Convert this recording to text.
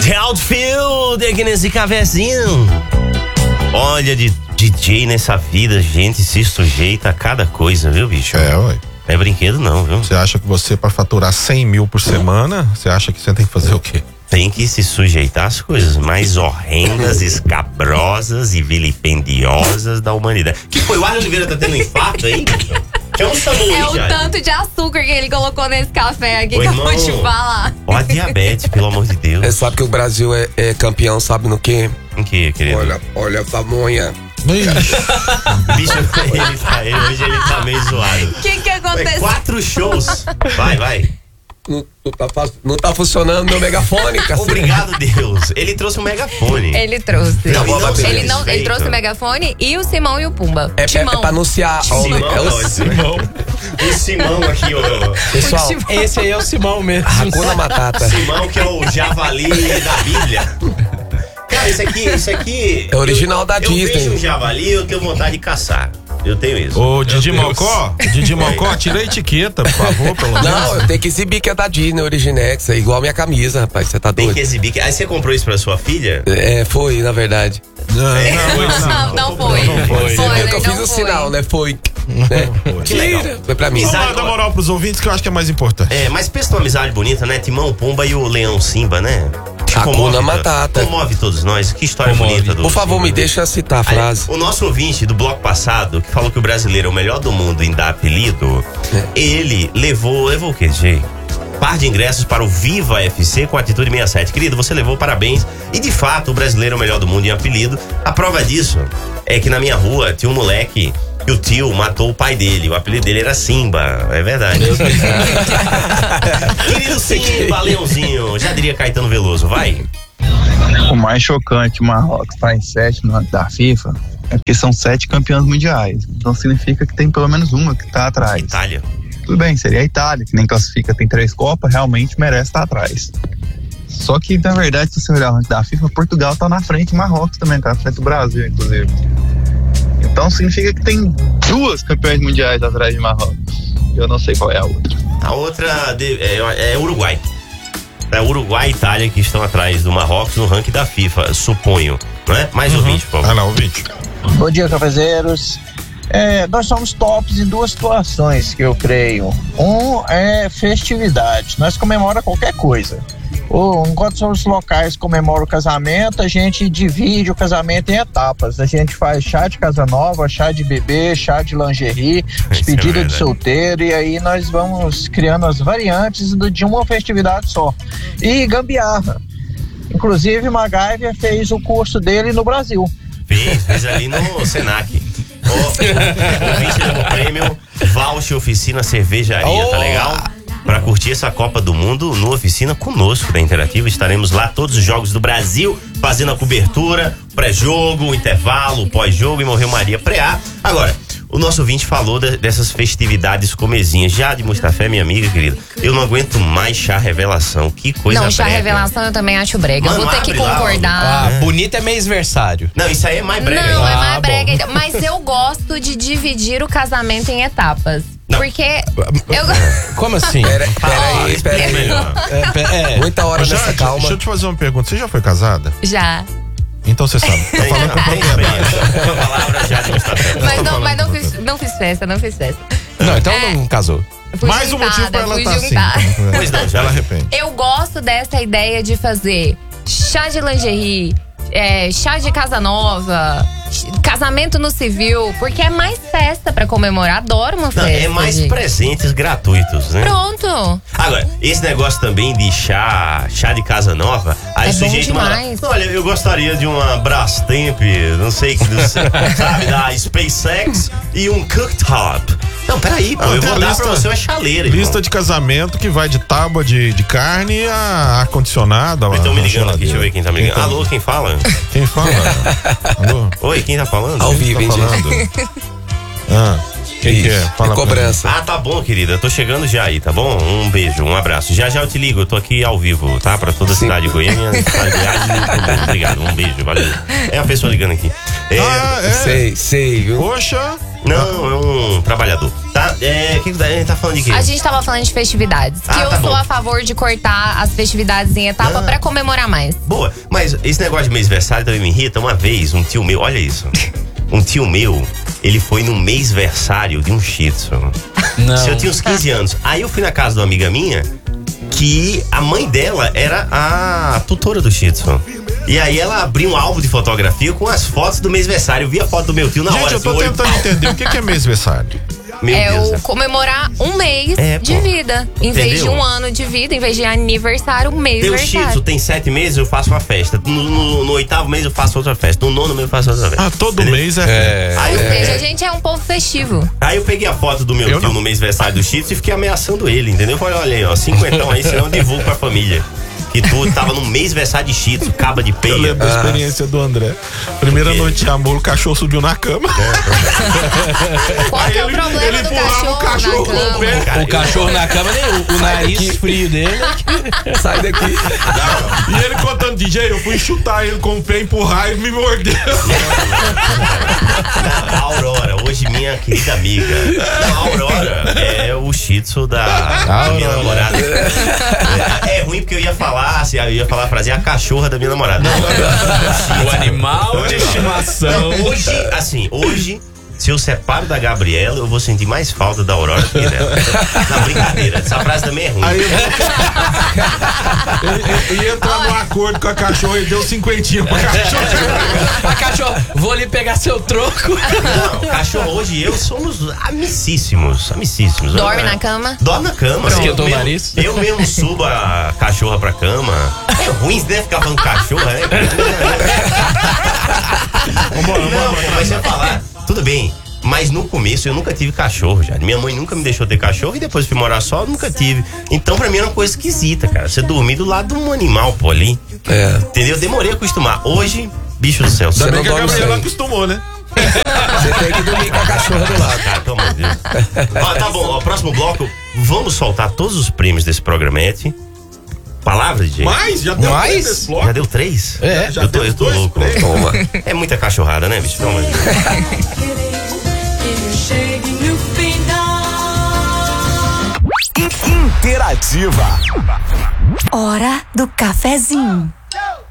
The Outfield aqui nesse cafezinho. Olha, de DJ nessa vida, gente se sujeita a cada coisa, viu, bicho? Ué. Não é brinquedo não, viu? Você acha que você, pra faturar 100 mil por semana, você acha que você tem que fazer o quê? Tem que se sujeitar às coisas mais horrendas, escabrosas e vilipendiosas da humanidade. Que foi? O Arno Oliveira tá tendo um infarto aí? Que é um SAMU, É o tanto de açúcar que ele colocou nesse café aqui que eu vou te falar. Ó, a diabetes, pelo amor de Deus. Você sabe que o Brasil é campeão, sabe no quê? Em que, querido? Olha a pamonha. Bicho, hoje ele tá meio zoado. O que aconteceu? 4 shows. Vai. Não tá funcionando meu megafone, cacete. Obrigado, Deus. Ele trouxe um megafone. Ele trouxe. Ele trouxe o o megafone e o Simão e o Pumba. É pra anunciar. Simão. O Simão aqui, ó. Pessoal, esse aí é o Simão mesmo. Hakuna Matata. Simão, que é o javali da Bíblia. Cara, isso aqui é original da Disney. Eu vejo um javali, eu tenho vontade de caçar. Eu tenho isso. Ô, Didi Mocó, tira a etiqueta, por favor, pelo menos. Não, eu tenho que exibir que é da Disney, Originex, é igual a minha camisa, rapaz, você tá doido. Tem que exibir. Aí você comprou isso pra sua filha? Foi, na verdade. Não foi. Eu fiz o sinal, né? Foi. Que legal. Foi pra mim. Vamos dar moral pros ouvintes, que eu acho que é mais importante. Mas pensa numa amizade bonita, né? Timão, Pumba e o Leão Simba, né? Hakuna Matata. Comove todos nós. Que história bonita. Por favor, me deixa citar a frase. O nosso ouvinte do bloco passado, que falou que o brasileiro é o melhor do mundo em dar apelido, ele levou o quê, Jay? Par de ingressos para o Viva FC com Atitude 67. Querido, você levou, parabéns. E de fato, o brasileiro é o melhor do mundo em apelido. A prova disso é que na minha rua tinha um moleque que o tio matou o pai dele. O apelido dele era Simba. É verdade. Querido Simba, Leãozinho. Já diria Caetano Veloso. Vai. O mais chocante, o Marrocos tá em 7º da FIFA, é porque são 7 campeões mundiais. Então significa que tem pelo menos uma que tá atrás. Itália. Tudo bem, seria a Itália, que nem classifica, tem 3 Copas, realmente merece estar atrás. Só que, na verdade, se você olhar o ranking da FIFA, Portugal tá na frente, Marrocos também tá na frente do Brasil, inclusive. Então significa que tem 2 campeões mundiais atrás de Marrocos. Eu não sei qual é a outra. A outra é Uruguai. É Uruguai e Itália que estão atrás do Marrocos no ranking da FIFA, suponho. Não é? Mais ouvinte, por favor. Ouvinte. Bom dia, cafezeiros. Nós somos tops em 2 situações que eu creio. Um é festividade. Nós comemoramos qualquer coisa. Enquanto os locais comemoram o casamento, a gente divide o casamento em etapas. A gente faz chá de casa nova, chá de bebê, chá de lingerie, despedida de solteiro, e aí nós vamos criando as variantes de uma festividade só. E gambiarra. Inclusive, MacGyver fez o curso dele no Brasil. Fez ali no Senac. O vídeo do prêmio Voucher Oficina Cervejaria, tá legal? Para curtir essa Copa do Mundo no Oficina conosco da Interativa. Estaremos lá todos os jogos do Brasil, fazendo a cobertura, pré-jogo, intervalo, pós-jogo e Morreu Maria pré-A. Agora, o nosso ouvinte falou dessas festividades comezinhas. Já de Mustafé, minha amiga querida, eu não aguento mais chá revelação. Que coisa brega. Não, chá revelação eu também acho brega. Mano, eu vou ter que concordar. Bonito é mêsversário. Não, isso aí é mais brega. Não, é mais brega. Mas eu gosto de dividir o casamento em etapas. Não. Porque Como assim? Peraí. Muita hora nessa calma. Deixa eu te fazer uma pergunta. Você já foi casada? Já. Então você sabe. Tá falando com propriedade. Uma palavra já de Mustafé. Mas não fiz festa. Não, então não casou. Fui Mais um motivo pra ela estar assim. juntada. Pois não, já ela arrepende. Eu gosto dessa ideia de fazer chá de lingerie, chá de casa nova, casamento no civil, porque é mais festa pra comemorar. Adoro uma festa. É mais presentes gratuitos, né? Pronto. Agora, esse negócio também de chá de casa nova, aí o sujeito manda, olha, eu gostaria de uma Brastemp, não sei, sabe, da SpaceX e um cooktop. Não, peraí, pô, eu vou dar pra você uma chaleira. Lista de casamento que vai de tábua de carne a ar-condicionado. Estão me ligando aqui, deixa eu ver quem tá me ligando. Alô, quem fala? Quem fala? Alô? Oi, quem tá falando? Ao vivo, hein, gente? Quem que é? Fala cobrança. Tá bom, querida, eu tô chegando já aí, tá bom? Um beijo, um abraço. Já eu te ligo, eu tô aqui ao vivo, tá? Pra toda a cidade de Goiânia. Obrigado, um beijo, valeu. É a pessoa ligando aqui. Sei, viu? Poxa. Não, é um trabalhador. Tá? Que a gente tá falando de quê? A gente tava falando de festividades. Que eu tá sou bom. a favor de cortar as festividades em etapa pra comemorar mais. Boa, mas esse negócio de mêsversário também me irrita. Uma vez, um tio meu, olha isso. Um tio meu, ele foi no mêsversário de um Shih Tzu. Não. Eu tinha uns 15 anos. Aí eu fui na casa de uma amiga minha, que a mãe dela era a tutora do Shih Tzu. E aí ela abriu um álbum de fotografia com as fotos do mêsversário. Eu vi a foto do meu tio na hora. Gente, eu tô assim, tentando entender o que é mêsversário. Meu Deus. O comemorar um mês de pô. vida. Em vez de Entendeu? um ano de vida, em vez de aniversário, um Teu Shih Tzu mêsversário. tem 7 meses, eu faço uma festa. No 8º mês eu faço outra festa. No 9º mês eu faço outra festa. Todo Entendeu? mês é. Aí, Ou seja, a gente é um povo festivo. Aí eu peguei a foto do meu Eu tio não. no mêsversário do Shih Tzu e fiquei ameaçando ele, entendeu? Falei, olha aí, ó, 50 aí, senão eu divulgo pra família. Que tu tava no mêsversário de Shih Tzu, caba de Eu peia. lembro da experiência do André. Primeira noite de amor, o cachorro subiu na cama. Qual que é o ele problema do empurrava o cachorro cachorro na com o cama? pé. Cara, O cachorro na cama, nem o nariz frio dele. Sai daqui. E ele contando, DJ, eu fui chutar ele com o pé, empurrar e me mordeu. A Aurora, hoje minha querida amiga. Não, a Aurora é o Shih Tzu da minha namorada. É ruim porque eu ia falar, assim, eu ia falar a frase, é a cachorra da minha namorada. O animal de estimação. Hoje, se eu separo da Gabriela, eu vou sentir mais falta da Aurora do que dela. Na brincadeira, essa frase também é ruim. Aí ele ia entrar num acordo com a cachorra e deu 50 pra cachorra. A cachorra, vou ali pegar seu troco. Não, cachorro, hoje e eu somos amicíssimos. Dorme na cama? Dorme na cama. Esquentou o Eu nariz? Eu mesmo subo a cachorra pra cama. É ruim, você deve ficar falando cachorra, né? Não, mas você vai falar, tudo bem. Mas no começo eu nunca tive cachorro, já. Minha mãe nunca me deixou ter cachorro e depois fui morar só, eu nunca tive. Então pra mim era uma coisa esquisita, cara. Você dormir do lado de um animal, pô, ali. Entendeu? Eu demorei a acostumar. Hoje, bicho do céu. Ainda bem não que a dorme Gabriela sem. acostumou, né? Você tem que dormir com a cachorra do lado. Cara, pelo amor de Deus. Ó, tá bom, ó, próximo bloco, vamos soltar todos os prêmios desse programete. Palavras, DJ? Mas já deu Mas? três desse bloco. Já deu 3? É, já eu tô temos dois louco. prêmios. Toma. É muita cachorrada, né, bicho? Pelo amor de Deus. Interativa. Hora do cafezinho.